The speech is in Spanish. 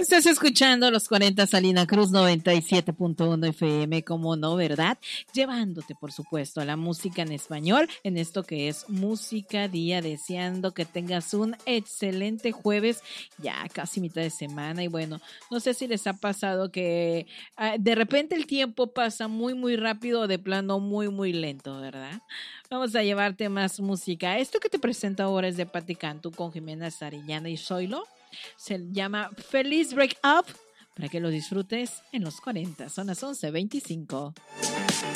Estás escuchando los 40 Salina Cruz 97.1 FM, como no, ¿verdad? Llevándote, por supuesto, a la música en español, en esto que es Música Día, deseando que tengas un excelente jueves, ya casi mitad de semana. Y bueno, no sé si les ha pasado que de repente el tiempo pasa muy, muy rápido o de plano muy, muy lento, ¿verdad? Vamos a llevarte más música. Esto que te presento ahora es de Patti Cantú con Jimena Sarillana y Zoilo. Se llama Feliz Break Up, para que lo disfrutes en los 40. Son las 11:25.